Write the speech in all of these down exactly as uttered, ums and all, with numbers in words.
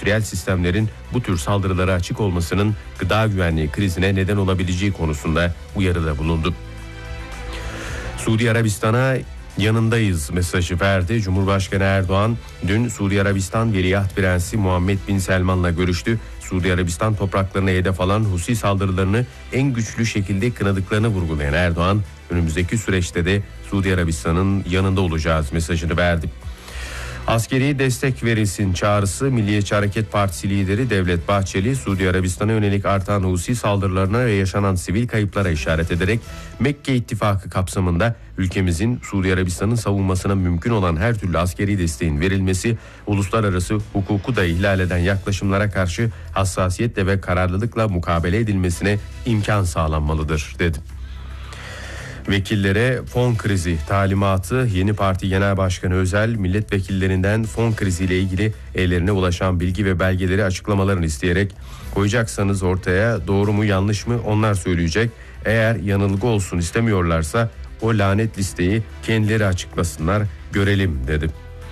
endüstriyel sistemlerin bu tür saldırılara açık olmasının gıda güvenliği krizine neden olabileceği konusunda uyarıda bulundu. Suudi Arabistan'a yanındayız mesajı verdi. Cumhurbaşkanı Erdoğan dün Suudi Arabistan Veliaht Prensi Muhammed Bin Selman'la görüştü. Suudi Arabistan topraklarına hedef alan Husi saldırılarını en güçlü şekilde kınadıklarını vurgulayan Erdoğan, önümüzdeki süreçte de Suudi Arabistan'ın yanında olacağız mesajını verdi. Askeri destek verilsin çağrısı Milliyetçi Hareket Partisi lideri Devlet Bahçeli, Suudi Arabistan'a yönelik artan Husi saldırılarına ve yaşanan sivil kayıplara işaret ederek Mekke İttifakı kapsamında ülkemizin Suudi Arabistan'ın savunmasına mümkün olan her türlü askeri desteğin verilmesi, uluslararası hukuku da ihlal eden yaklaşımlara karşı hassasiyetle ve kararlılıkla mukabele edilmesine imkan sağlanmalıdır dedi. Vekillere fon krizi talimatı. Yeni Parti Genel Başkanı Özel, milletvekillerinden fon kriziyle ilgili ellerine ulaşan bilgi ve belgeleri açıklamalarını isteyerek, koyacaksanız ortaya doğru mu yanlış mı onlar söyleyecek. Eğer yanılgı olsun istemiyorlarsa o lanet listeyi kendileri açıklasınlar, görelim dedi.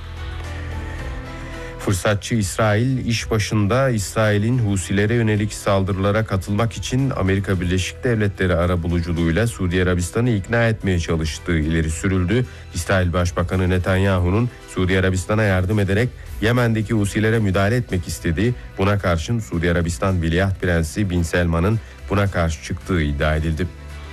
Fırsatçı İsrail iş başında. İsrail'in Husilere yönelik saldırılara katılmak için Amerika Birleşik Devletleri arabuluculuğuyla Suudi Arabistan'ı ikna etmeye çalıştığı ileri sürüldü. İsrail Başbakanı Netanyahu'nun Suudi Arabistan'a yardım ederek Yemen'deki Husilere müdahale etmek istediği, buna karşın Suudi Arabistan Veliaht Prensi Bin Selman'ın buna karşı çıktığı iddia edildi.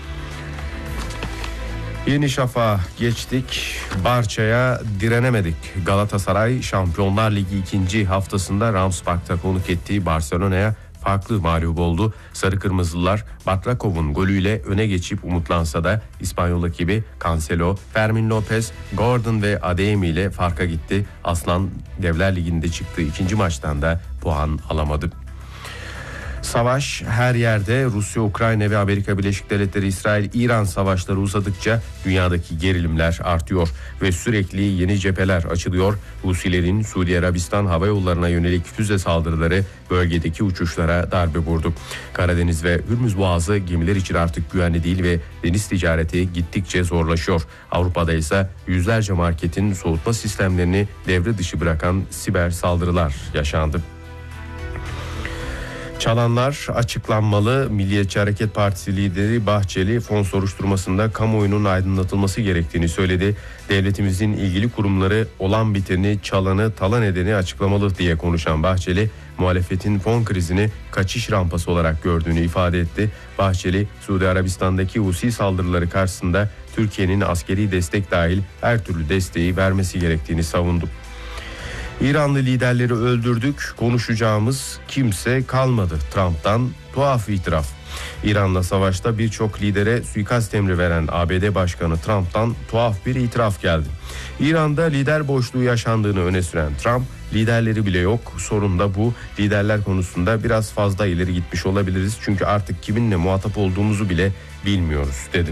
Yeni Şafak'a geçtik. Barça'ya direnemedik. Galatasaray Şampiyonlar Ligi ikinci haftasında Rams Park'ta konuk ettiği Barcelona'ya farklı mağlup oldu. Sarı Kırmızılılar Batrakov'un golüyle öne geçip umutlansa da İspanyol ekibi Cancelo, Fermin Lopez, Gordon ve Adeyemi ile farka gitti. Aslan Devler Ligi'nde çıktığı ikinci maçtan da puan alamadı. Savaş her yerde. Rusya, Ukrayna ve Amerika Birleşik Devletleri, İsrail, İran savaşları uzadıkça dünyadaki gerilimler artıyor ve sürekli yeni cepheler açılıyor. Husilerin Suudi Arabistan hava yollarına yönelik füze saldırıları bölgedeki uçuşlara darbe vurdu. Karadeniz ve Hürmüz Boğazı gemiler için artık güvenli değil ve deniz ticareti gittikçe zorlaşıyor. Avrupa'da ise yüzlerce marketin soğutma sistemlerini devre dışı bırakan siber saldırılar yaşandı. Çalanlar açıklanmalı. Milliyetçi Hareket Partisi lideri Bahçeli fon soruşturmasında kamuoyunun aydınlatılması gerektiğini söyledi. Devletimizin ilgili kurumları olan biteni, çalanı, talan edeni açıklamalı diye konuşan Bahçeli, muhalefetin fon krizini kaçış rampası olarak gördüğünü ifade etti. Bahçeli, Suudi Arabistan'daki Husi saldırıları karşısında Türkiye'nin askeri destek dahil her türlü desteği vermesi gerektiğini savundu. İranlı liderleri öldürdük, konuşacağımız kimse kalmadı. Trump'tan tuhaf itiraf. İran'la savaşta birçok lidere suikast emri veren A B D Başkanı Trump'tan tuhaf bir itiraf geldi. İran'da lider boşluğu yaşandığını öne süren Trump, liderleri bile yok, sorun da bu. Liderler konusunda biraz fazla ileri gitmiş olabiliriz çünkü artık kiminle muhatap olduğumuzu bile bilmiyoruz dedi.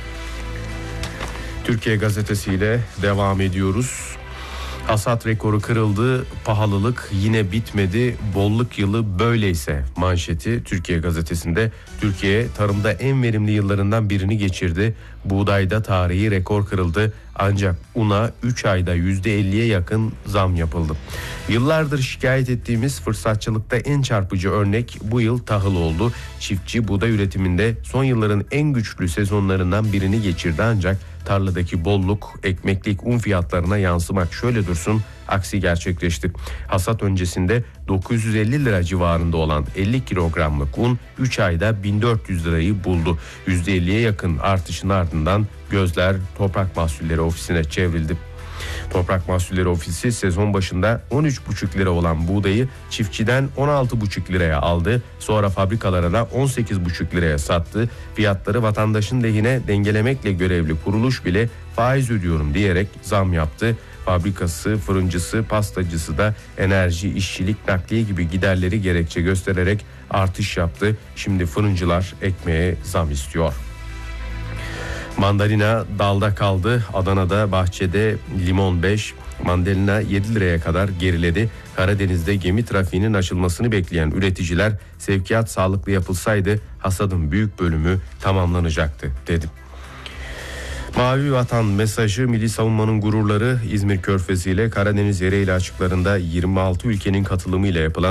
Türkiye Gazetesi'yle devam ediyoruz. Hasat rekoru kırıldı, pahalılık yine bitmedi, bolluk yılı böyleyse manşeti Türkiye Gazetesi'nde. Türkiye tarımda en verimli yıllarından birini geçirdi. Buğdayda tarihi rekor kırıldı. Ancak una üç ayda yüzde elliye yakın zam yapıldı. Yıllardır şikayet ettiğimiz fırsatçılıkta en çarpıcı örnek bu yıl tahıl oldu. Çiftçi buğday üretiminde son yılların en güçlü sezonlarından birini geçirdi ancak tarladaki bolluk ekmeklik un fiyatlarına yansımak şöyle dursun aksi gerçekleşti. Hasat öncesinde dokuz yüz elli lira civarında olan elli kilogramlık un üç ayda bin dört yüz lirayı buldu. yüzde elliye yakın artışın ardından gözler Toprak Mahsulleri Ofisi'ne çevrildi. Toprak Mahsulleri Ofisi sezon başında on üç buçuk lira olan buğdayı çiftçiden on altı buçuk liraya aldı. Sonra fabrikalara da on sekiz buçuk liraya sattı. Fiyatları vatandaşın lehine dengelemekle görevli kuruluş bile faiz ödüyorum diyerek zam yaptı. Fabrikası, fırıncısı, pastacısı da enerji, işçilik, nakliye gibi giderleri gerekçe göstererek artış yaptı. Şimdi fırıncılar ekmeğe zam istiyor. Mandalina dalda kaldı. Adana'da bahçede limon beş, mandalina yedi liraya kadar geriledi. Karadeniz'de gemi trafiğinin açılmasını bekleyen üreticiler sevkiyat sağlıklı yapılsaydı hasadın büyük bölümü tamamlanacaktı dedi. Mavi Vatan mesajı Milli Savunmanın gururları İzmir Körfezi ile Karadeniz Ereğli açıklarında yirmi altı ülkenin katılımıyla yapılan